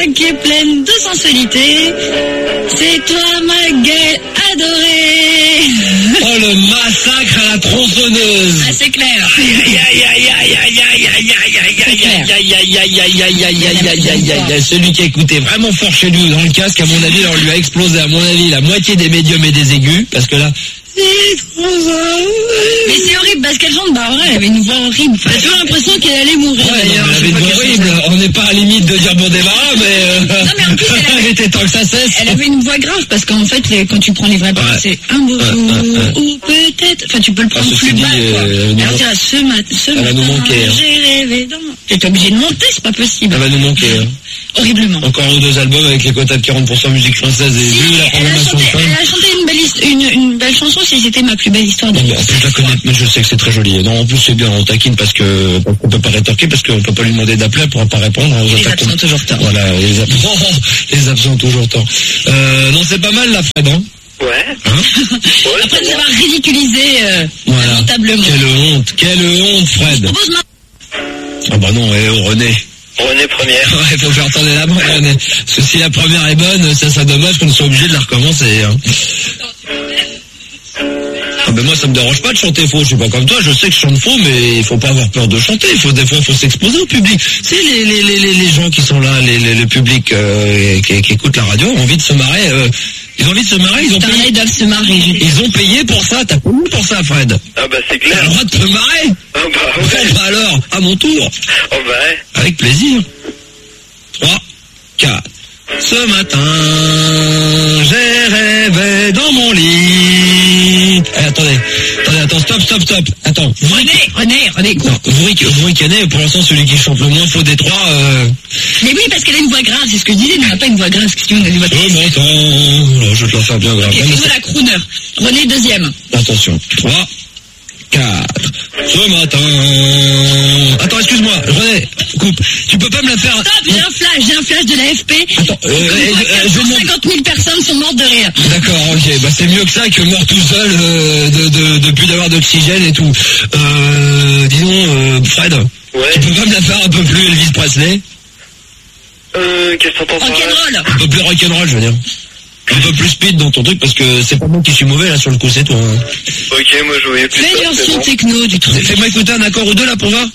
qui est pleine de sensualité. C'est toi, ma gueule adorée. Oh, le massacre à la tronçonneuse. Ah, c'est clair. Celui qui a écouté vraiment fort chez lui dans le casque, à mon avis, on lui a explosé, à mon avis, la moitié des médiums et des aigus, parce que là... Mais c'est horrible parce qu'elle chante, bah ouais, elle avait une voix horrible. J'ai toujours l'impression qu'elle allait mourir d'ailleurs. Elle avait une voix horrible, on n'est pas à la limite de dire bon débarras, mais... Non mais en plus elle était temps que ça cesse. Elle avait une voix grave parce qu'en fait, quand tu prends les vraies paroles, c'est un beau jour, ou peut-être... Enfin, tu peux le prendre plus bas, quoi. Alors dire, ce matin, j'ai rêvé dans... T'es obligé de monter, c'est pas possible. Elle va nous manquer. Horriblement. Encore 1 ou 2 albums avec les quotas de 40% musique française et vu la programmation. Elle a chanté une belle chanson, si c'était ma plus belle histoire de En plus, je la connais, mais je sais que c'est très joli. Non, en plus, c'est bien, on taquine parce qu'on peut pas rétorquer, parce qu'on peut pas lui demander d'appeler, elle pourra pas répondre. Les absents toujours tort. Voilà, les absents toujours tort. Non, c'est pas mal, la Fred, hein? Ouais. Après nous avoir ridiculisé, lamentablement. Quelle honte, Fred. Je propose Ah bah non, René. René première. Ouais, faut faire tourner la main, René. Parce que si la première est bonne, ça serait dommage qu'on soit obligé de la recommencer, hein. Ah ben moi ça me dérange pas de chanter faux, je suis pas comme toi, je sais que je chante faux, mais il faut pas avoir peur de chanter, des fois faut s'exposer au public. C'est les gens qui sont là, le public qui écoute la radio ont envie de se marrer, ils ont envie de se marrer, ils ont payé. Ils doivent se marrer. Ils ont payé pour ça, t'as payé pour ça, Fred. Ah bah c'est clair. T'as le droit de te marrer. Ah bah ouais. Bon, bah alors, à mon tour. Oh bah ouais. Avec plaisir. 3, 4. Ce matin, j'ai rêvé dans mon lit. Attendez, stop. Attends. René, cours. Vous ricanez, pour l'instant, celui qui chante le moins faux des trois, Mais oui, parce qu'elle a une voix grave, c'est ce que je disais, elle n'a pas une voix grave, parce que si on a une voix grave. Je m'entends. Alors, je vais te la faire bien grave. Ok, fais-nous la crooner. René, deuxième. Attention. 3, 4. Ce matin... Attends, excuse-moi, René, coupe. Tu peux pas me la faire... Stop, j'ai un flash de l'AFP. Attends, 450 000 personnes sont mortes de rire. D'accord, ok, bah c'est mieux que ça, que mort tout seul, depuis d'avoir d'oxygène et tout. Disons, Fred, ouais. Tu peux pas me la faire un peu plus Elvis Presley? Qu'est-ce que t'entends par là? Rock'n'roll. Un peu plus rock'n'roll, je veux dire. Un peu plus speed dans ton truc, parce que c'est pas moi qui suis mauvais là sur le coup, c'est toi. Hein. Ok, moi je voyais plus Fais une ça, version c'est bon. techno du truc. Fais-moi écouter un accord ou deux là pour voir.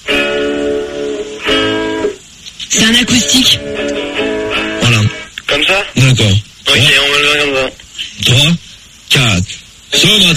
C'est un acoustique. Voilà. Comme ça? D'accord. Ok, on va le faire comme ça. 3, 4. Ce matin.